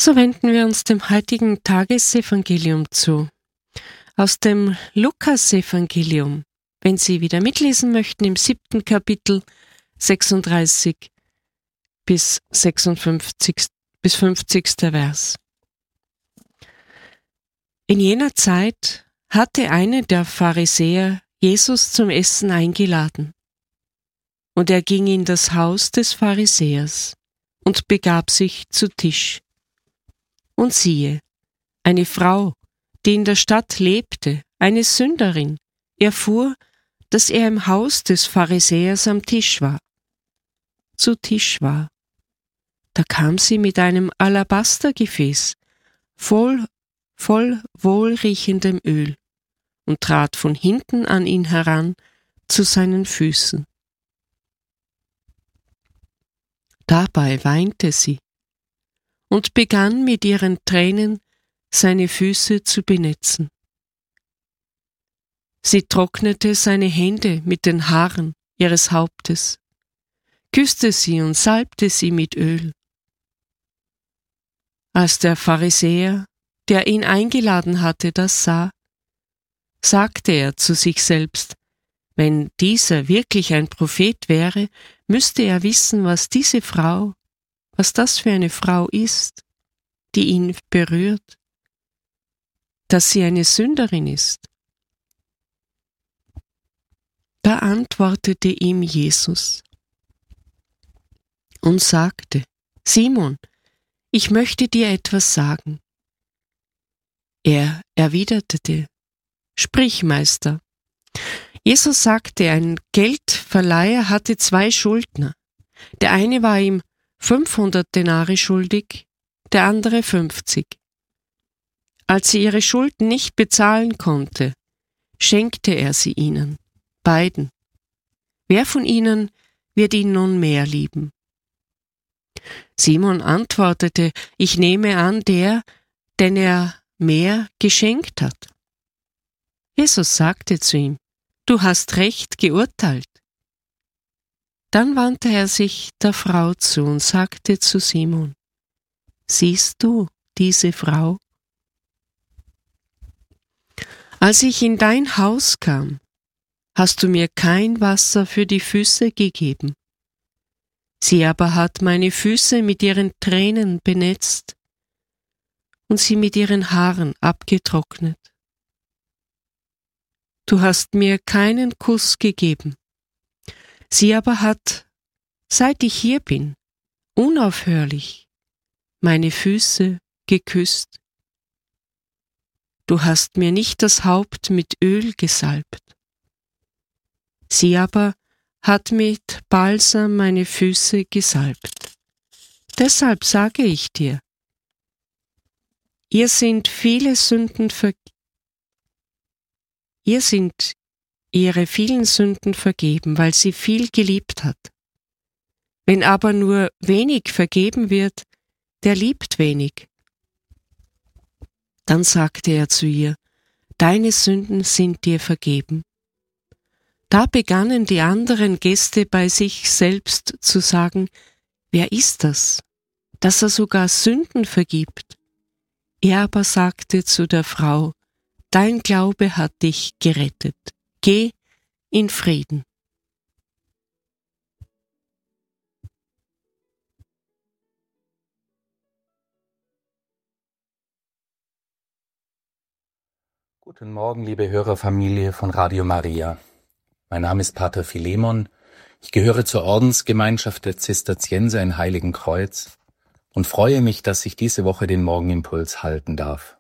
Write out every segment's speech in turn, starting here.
So wenden wir uns dem heutigen Tagesevangelium zu. Aus dem Lukasevangelium, wenn Sie wieder mitlesen möchten, im 7. Kapitel 36 bis 56 bis 50. Vers. In jener Zeit hatte einer der Pharisäer Jesus zum Essen eingeladen. Und er ging in das Haus des Pharisäers und begab sich zu Tisch. Und siehe, eine Frau, die in der Stadt lebte, eine Sünderin, erfuhr, dass er im Haus des Pharisäers am Tisch war. Zu Tisch war. Da kam sie mit einem Alabastergefäß, voll wohlriechendem Öl, und trat von hinten an ihn heran zu seinen Füßen. Dabei weinte sie und begann mit ihren Tränen seine Füße zu benetzen. Sie trocknete seine Hände mit den Haaren ihres Hauptes, küsste sie und salbte sie mit Öl. Als der Pharisäer, der ihn eingeladen hatte, das sah, sagte er zu sich selbst, wenn dieser wirklich ein Prophet wäre, müsste er wissen, was das für eine Frau ist, die ihn berührt, dass sie eine Sünderin ist. Da antwortete ihm Jesus und sagte, Simon, ich möchte dir etwas sagen. Er erwiderte, sprich, Meister. Jesus sagte, ein Geldverleiher hatte 2 Schuldner. Der eine war ihm 500 Denare schuldig, der andere 50. Als sie ihre Schulden nicht bezahlen konnte, schenkte er sie ihnen, beiden. Wer von ihnen wird ihn nun mehr lieben? Simon antwortete, ich nehme an, der, den er mehr geschenkt hat. Jesus sagte zu ihm, du hast recht geurteilt. Dann wandte er sich der Frau zu und sagte zu Simon, siehst du diese Frau? Als ich in dein Haus kam, hast du mir kein Wasser für die Füße gegeben. Sie aber hat meine Füße mit ihren Tränen benetzt und sie mit ihren Haaren abgetrocknet. Du hast mir keinen Kuss gegeben. Sie aber hat, seit ich hier bin, unaufhörlich meine Füße geküsst. Du hast mir nicht das Haupt mit Öl gesalbt. Sie aber hat mit Balsam meine Füße gesalbt. Deshalb sage ich dir, ihr sind ihre vielen Sünden vergeben, weil sie viel geliebt hat. Wenn aber nur wenig vergeben wird, der liebt wenig. Dann sagte er zu ihr, deine Sünden sind dir vergeben. Da begannen die anderen Gäste bei sich selbst zu sagen, wer ist das, dass er sogar Sünden vergibt? Er aber sagte zu der Frau, dein Glaube hat dich gerettet. Geh in Frieden. Guten Morgen, liebe Hörerfamilie von Radio Maria. Mein Name ist Pater Philemon. Ich gehöre zur Ordensgemeinschaft der Zisterzienser in Heiligenkreuz und freue mich, dass ich diese Woche den Morgenimpuls halten darf.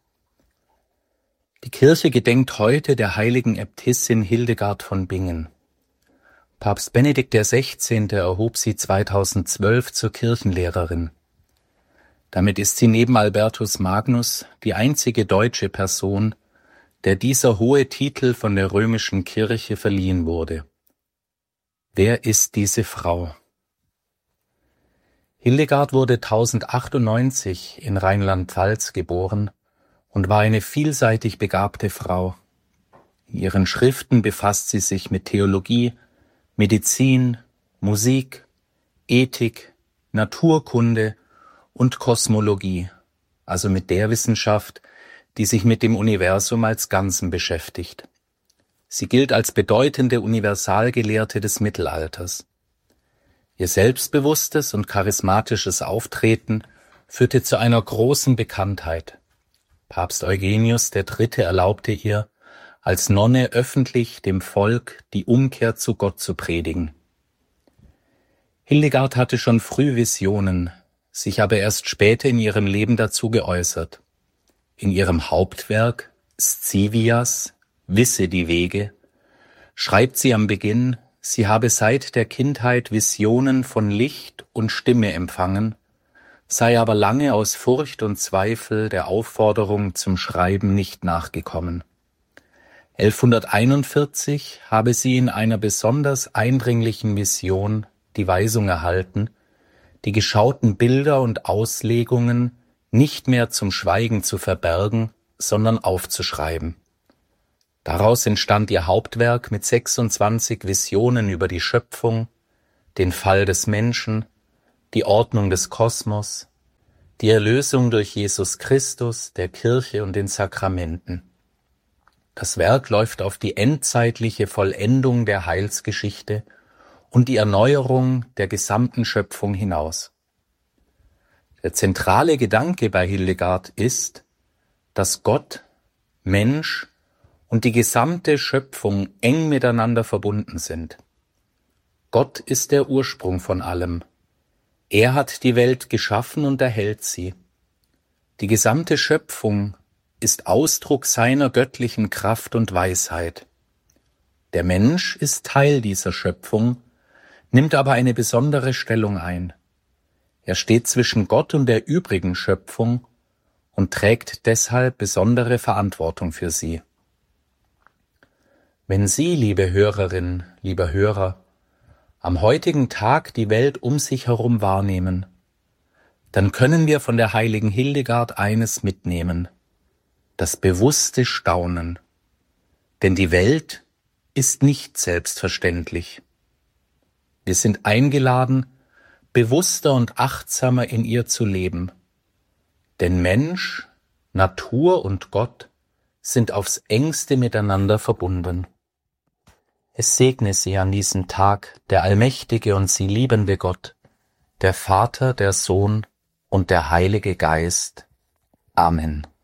Die Kirche gedenkt heute der heiligen Äbtissin Hildegard von Bingen. Papst Benedikt XVI. Erhob sie 2012 zur Kirchenlehrerin. Damit ist sie neben Albertus Magnus die einzige deutsche Person, der dieser hohe Titel von der römischen Kirche verliehen wurde. Wer ist diese Frau? Hildegard wurde 1098 in Rheinland-Pfalz geboren und war eine vielseitig begabte Frau. In ihren Schriften befasst sie sich mit Theologie, Medizin, Musik, Ethik, Naturkunde und Kosmologie, also mit der Wissenschaft, die sich mit dem Universum als Ganzem beschäftigt. Sie gilt als bedeutende Universalgelehrte des Mittelalters. Ihr selbstbewusstes und charismatisches Auftreten führte zu einer großen Bekanntheit. Papst Eugenius III. Erlaubte ihr, als Nonne öffentlich dem Volk die Umkehr zu Gott zu predigen. Hildegard hatte schon früh Visionen, sich aber erst später in ihrem Leben dazu geäußert. In ihrem Hauptwerk Scivias, Wisse die Wege, schreibt sie am Beginn, sie habe seit der Kindheit Visionen von Licht und Stimme empfangen, sei aber lange aus Furcht und Zweifel der Aufforderung zum Schreiben nicht nachgekommen. 1141 habe sie in einer besonders eindringlichen Vision die Weisung erhalten, die geschauten Bilder und Auslegungen nicht mehr zum Schweigen zu verbergen, sondern aufzuschreiben. Daraus entstand ihr Hauptwerk mit 26 Visionen über die Schöpfung, den Fall des Menschen, die Ordnung des Kosmos, die Erlösung durch Jesus Christus, der Kirche und den Sakramenten. Das Werk läuft auf die endzeitliche Vollendung der Heilsgeschichte und die Erneuerung der gesamten Schöpfung hinaus. Der zentrale Gedanke bei Hildegard ist, dass Gott, Mensch und die gesamte Schöpfung eng miteinander verbunden sind. Gott ist der Ursprung von allem. Er hat die Welt geschaffen und erhält sie. Die gesamte Schöpfung ist Ausdruck seiner göttlichen Kraft und Weisheit. Der Mensch ist Teil dieser Schöpfung, nimmt aber eine besondere Stellung ein. Er steht zwischen Gott und der übrigen Schöpfung und trägt deshalb besondere Verantwortung für sie. Wenn Sie, liebe Hörerin, lieber Hörer, am heutigen Tag die Welt um sich herum wahrnehmen, dann können wir von der heiligen Hildegard eines mitnehmen: das bewusste Staunen. Denn die Welt ist nicht selbstverständlich. Wir sind eingeladen, bewusster und achtsamer in ihr zu leben. Denn Mensch, Natur und Gott sind aufs engste miteinander verbunden. Es segne Sie an diesem Tag der allmächtige und Sie liebende Gott, der Vater, der Sohn und der Heilige Geist. Amen.